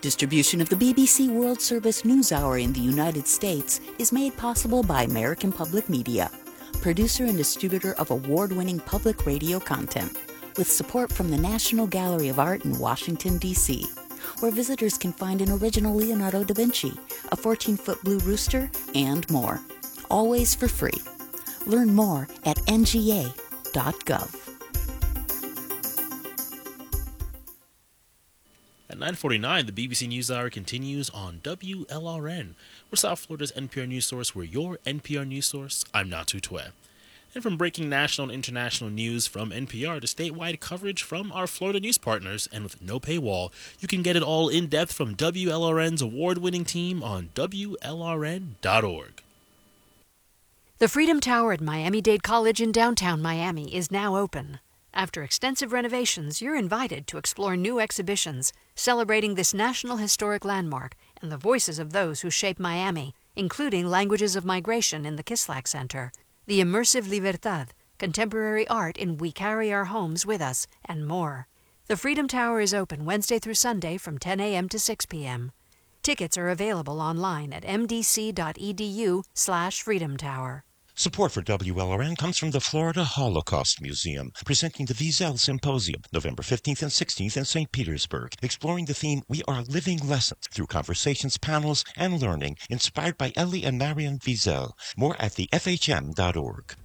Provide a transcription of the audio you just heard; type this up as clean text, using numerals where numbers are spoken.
Distribution of the BBC World Service NewsHour in the United States is made possible by American Public Media, producer and distributor of award-winning public radio content, with support from the National Gallery of Art in Washington, D.C., where visitors can find an original Leonardo da Vinci, a 14-foot blue rooster, and more. Always for free. Learn more at nga.gov. At 9:49, the BBC NewsHour continues on WLRN. We're South Florida's NPR news source. We're your NPR news source. I'm Natu Twe. And from breaking national and international news from NPR to statewide coverage from our Florida news partners, and with no paywall, you can get it all in depth from WLRN's award-winning team on WLRN.org. The Freedom Tower at Miami-Dade College in downtown Miami is now open. After extensive renovations, you're invited to explore new exhibitions celebrating this national historic landmark and the voices of those who shape Miami, including Languages of Migration in the Kislak Center, the immersive Libertad, contemporary art in We Carry Our Homes With Us, and more. The Freedom Tower is open Wednesday through Sunday from 10 a.m. to 6 p.m. Tickets are available online at mdc.edu/freedomtower. Support for WLRN comes from the Florida Holocaust Museum, presenting the Wiesel Symposium, November 15th and 16th in St. Petersburg, exploring the theme We Are Living Lessons through conversations, panels, and learning, inspired by Elie and Marion Wiesel. More at the FHM.org.